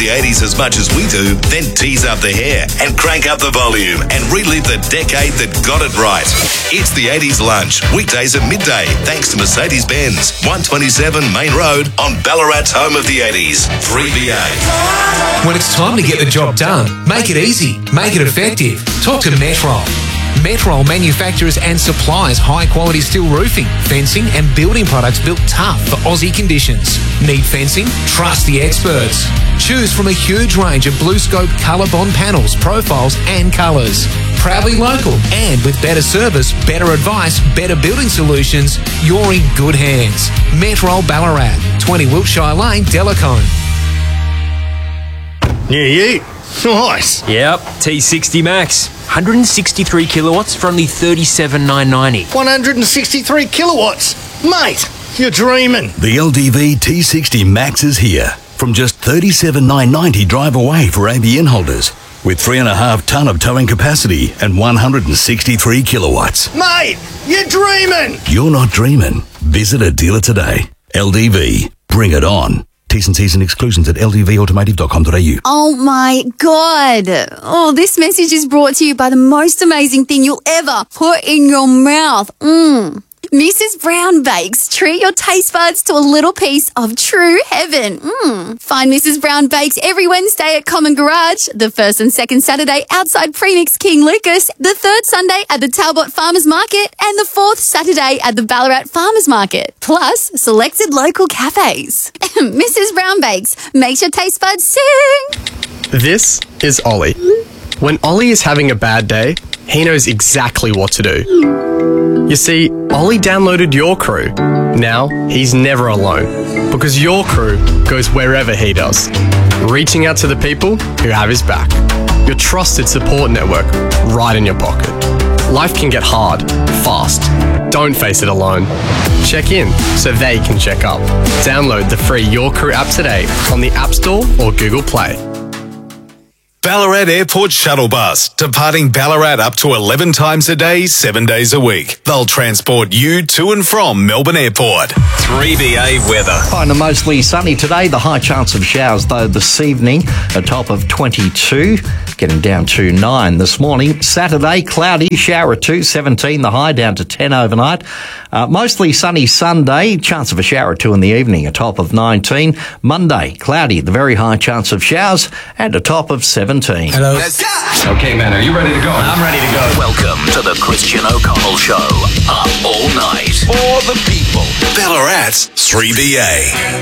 the 80s as much as we do, then tease up the hair and crank up the volume and relive the decade that got it right. It's the 80s Lunch, weekdays at midday, thanks to Mercedes-Benz, 127 Main Road on Ballarat's home of the 80s, 3BA. When it's time to get the job done, make it easy, make it effective. Talk to Metrol. Metrol manufactures and supplies high-quality steel roofing, fencing and building products built tough for Aussie conditions. Need fencing? Trust the experts. Choose from a huge range of BlueScope ColourBond panels, profiles and colours. Proudly local and with better service, better advice, better building solutions, you're in good hands. Metrol Ballarat, 20 Wiltshire Lane, Delacombe. Yeah. Nice. Yep, T60 Max. 163 kilowatts for only $37,990. 163 kilowatts. Mate, you're dreaming. The LDV T60 Max is here. From just $37,990 drive away for ABN holders. With 3.5 tonne of towing capacity and 163 kilowatts. Mate, you're dreaming. You're not dreaming. Visit a dealer today. LDV. Bring it on. T's and C's and exclusions at ldvautomotive.com.au. Oh my God. Oh, this message is brought to you by the most amazing thing you'll ever put in your mouth. Mrs. Brown Bakes. Treat your taste buds to a little piece of true heaven. Find Mrs. Brown Bakes every Wednesday at Common Garage, the first and second Saturday outside Premix King Lucas, the third Sunday at the Talbot Farmers Market, and the fourth Saturday at the Ballarat Farmers Market. Plus, selected local cafes. Mrs. Brown Bakes makes your taste buds sing. This is Ollie. When Ollie is having a bad day, he knows exactly what to do. You see, Ollie downloaded Your Crew. Now, he's never alone, because Your Crew goes wherever he does, reaching out to the people who have his back. Your trusted support network right in your pocket. Life can get hard, fast. Don't face it alone. Check in so they can check up. Download the free Your Crew app today on the App Store or Google Play. Ballarat Airport Shuttle Bus, departing Ballarat up to 11 times a day, 7 days a week. They'll transport you to and from Melbourne Airport. 3BA weather. Kind of mostly sunny today. The high chance of showers, though, this evening, a top of 22, getting down to 9 this morning. Saturday, cloudy, shower 2, 17, the high down to 10 overnight. Mostly sunny Sunday, chance of a shower 2 in the evening, a top of 19. Monday, cloudy, the very high chance of showers, and a top of 17. Hello. Okay, man, are you ready to go? I'm ready to go. Welcome to the Christian O'Connell Show. Up all night. For the people. Ballarat's 3BA.